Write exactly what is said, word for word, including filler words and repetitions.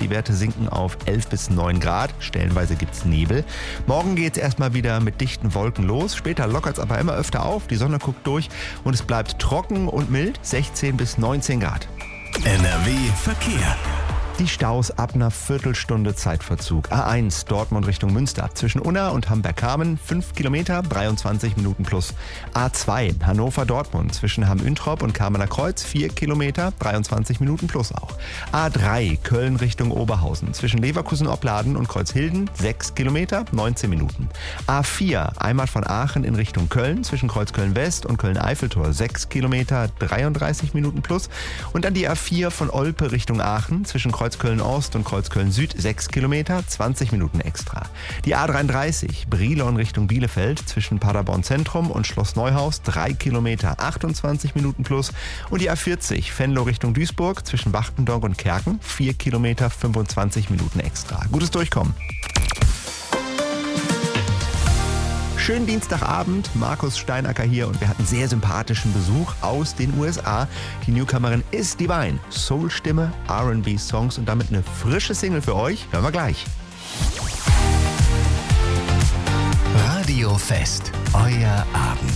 Die Werte sinken auf elf bis neun Grad. Stellenweise gibt's Nebel. Morgen geht's erstmal wieder mit dichten Wolken los. Später lockert's aber immer öfter auf. Die Sonne guckt durch und es bleibt trocken und mild. sechzehn bis neunzehn Grad. N R W Verkehr. Die Staus ab einer Viertelstunde Zeitverzug. A eins Dortmund Richtung Münster. Zwischen Unna und Hamberg-Kamen fünf Kilometer, dreiundzwanzig Minuten plus. A zwei Hannover-Dortmund. Zwischen Hamm-Üntrop und Kamener Kreuz vier Kilometer, dreiundzwanzig Minuten plus auch. A drei Köln Richtung Oberhausen. Zwischen Leverkusen-Opladen und Kreuzhilden sechs Kilometer, neunzehn Minuten. A vier Heimat von Aachen in Richtung Köln. Zwischen Kreuzköln-West und Köln-Eiffeltor sechs Kilometer, dreiunddreißig Minuten plus. Und dann die A vier von Olpe Richtung Aachen. Zwischen Kreuzköln-Ost und Kreuzköln-Süd sechs Kilometer, zwanzig Minuten extra. Die A dreiunddreißig Brilon Richtung Bielefeld zwischen Paderborn Zentrum und Schloss Neuhaus drei Kilometer, achtundzwanzig Minuten plus. Und die A vierzig Venlo Richtung Duisburg zwischen Wachtendonk und Kerken vier Kilometer, fünfundzwanzig Minuten extra. Gutes Durchkommen. Schönen Dienstagabend, Markus Steinacker hier und wir hatten sehr sympathischen Besuch aus den U S A. Die Newcomerin ist Divine, Soul-Stimme, R und B-Songs und damit eine frische Single für euch. Hören wir gleich. Radio Fest, euer Abend.